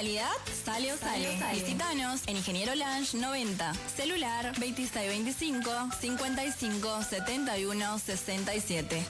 calidad, sale o sale. Visítanos en Ingeniero Lange 90. Celular 2625 55 71 67.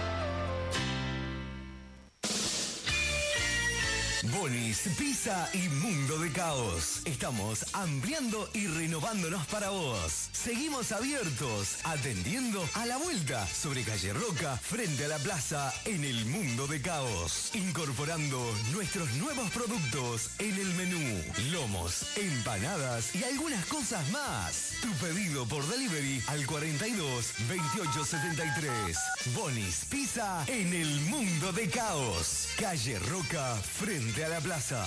Bonis, Pizza y Mundo de Caos. Estamos ampliando y renovándonos para vos. Seguimos abiertos, atendiendo a la vuelta sobre Calle Roca, frente a la plaza, en el Mundo de Caos. Incorporando nuestros nuevos productos en el menú. Lomos, empanadas y algunas cosas más. Tu pedido por delivery al 42 28 73. Bonis, Pizza en el Mundo de Caos. Calle Roca, frente a la plaza.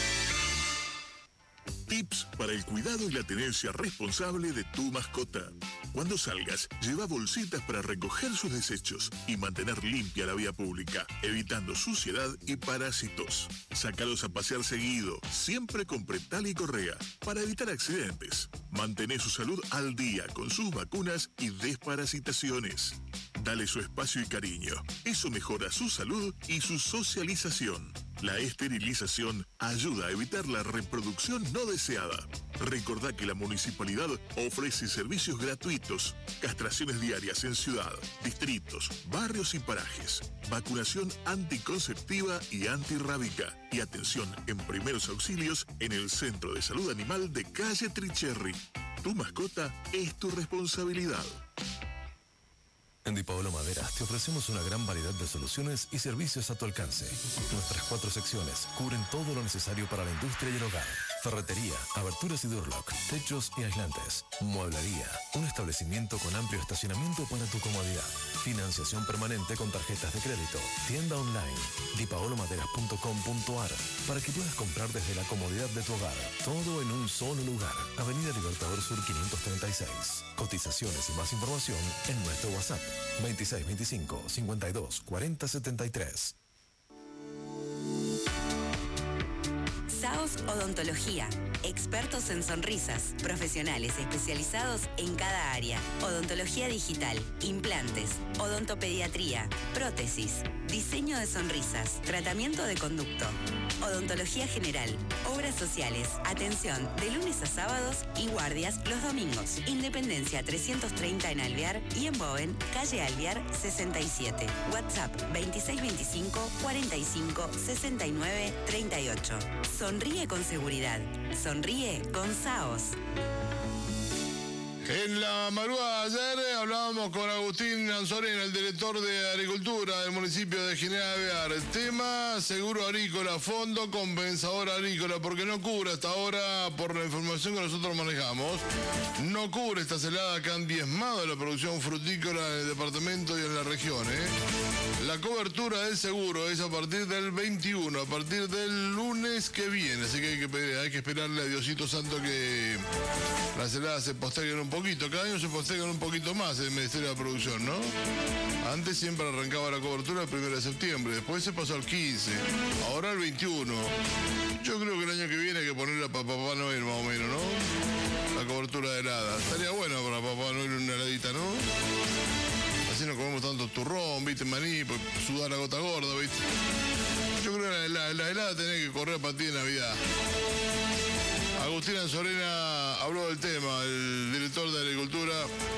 Tips para el cuidado y la tenencia responsable de tu mascota. Cuando salgas, lleva bolsitas para recoger sus desechos y mantener limpia la vía pública, evitando suciedad y parásitos. Sácalos a pasear seguido, siempre con pretal y correa, para evitar accidentes. Mantén su salud al día con sus vacunas y desparasitaciones. Dale su espacio y cariño. Eso mejora su salud y su socialización. La esterilización ayuda a evitar la reproducción no deseada. Recordá que la municipalidad ofrece servicios gratuitos, castraciones diarias en ciudad, distritos, barrios y parajes, vacunación anticonceptiva y antirrábica y atención en primeros auxilios en el Centro de Salud Animal de Calle Tricherry. Tu mascota es tu responsabilidad. En Di Paolo Maderas te ofrecemos una gran variedad de soluciones y servicios a tu alcance. Nuestras 4 secciones cubren todo lo necesario para la industria y el hogar. Ferretería, aberturas y Durlock, techos y aislantes. Mueblería, un establecimiento con amplio estacionamiento para tu comodidad. Financiación permanente con tarjetas de crédito. Tienda online, dipaolomaderas.com.ar, para que puedas comprar desde la comodidad de tu hogar. Todo en un solo lugar. Avenida Libertador Sur 536. Cotizaciones y más información en nuestro WhatsApp 2625 52 40 73. Saos Odontología, expertos en sonrisas, profesionales especializados en cada área. Odontología digital, implantes, odontopediatría, prótesis, diseño de sonrisas, tratamiento de conducto, odontología general, obras sociales, atención de lunes a sábados y guardias los domingos. Independencia 330 en Alvear y en Boven, calle Alvear 67. WhatsApp 2625 45 69 38. Sonríe con seguridad. Sonríe con Saos. En la madrugada de ayer hablábamos con Agustín Anzorena, el director de Agricultura del municipio de General Alvear. El tema seguro agrícola, fondo compensador agrícola, porque no cubre hasta ahora, por la información que nosotros manejamos, no cubre estas heladas que han diezmado la producción frutícola en el departamento y en la región. La cobertura del seguro es a partir del 21, a partir del lunes que viene, así que hay que esperarle a Diosito Santo que las heladas se posterguen un poquito. Cada año se postergan un poquito más el Ministerio de la Producción, ¿no? Antes siempre arrancaba la cobertura el 1 de septiembre, después se pasó al 15, ahora al 21. Yo creo que el año que viene hay que ponerla para Papá Noel más o menos, ¿no? La cobertura de heladas. Estaría bueno para Papá Noel una heladita, ¿no? Así no comemos tanto turrón, ¿viste? Maní, pues sudar la gota gorda, ¿viste? Yo creo que la helada tenía que correr a partir de Navidad. Agustín Anzorena habló del tema, el director de Agricultura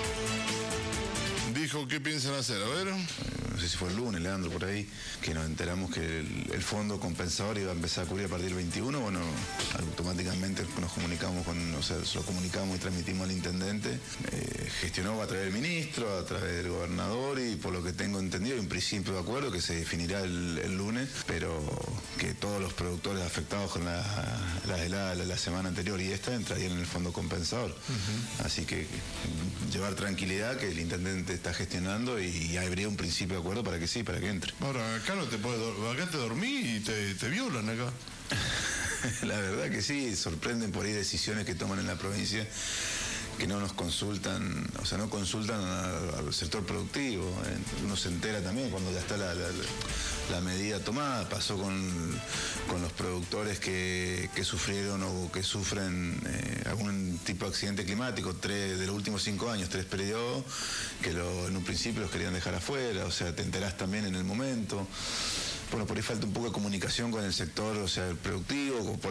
dijo qué piensan hacer, a ver. No sé si fue el lunes, Leandro, por ahí, que nos enteramos que el fondo compensador iba a empezar a cubrir a partir del 21, bueno, automáticamente nos comunicamos se lo comunicamos y transmitimos al intendente, gestionó a través del ministro, a través del gobernador y por lo que tengo entendido, hay un principio de acuerdo que se definirá el lunes, pero que todos los productores afectados con las heladas de la semana anterior y esta entrarían en el fondo compensador. Así que llevar tranquilidad que el intendente está gestionando y habría un principio de acuerdo para que sí, para que entre. Ahora, acá no te puedes acá te dormí y te violan acá. La verdad que sí, sorprenden por ahí decisiones que toman en la provincia que no nos consultan, o sea, no consultan al sector productivo. Uno se entera también cuando ya está la medida tomada. Pasó con los productores que sufrieron o que sufren algún tipo de accidente climático, de los últimos 5 años, 3 periodos, que en un principio los querían dejar afuera, o sea, te enterás también en el momento. Bueno, por ahí falta un poco de comunicación con el sector, o sea, el productivo,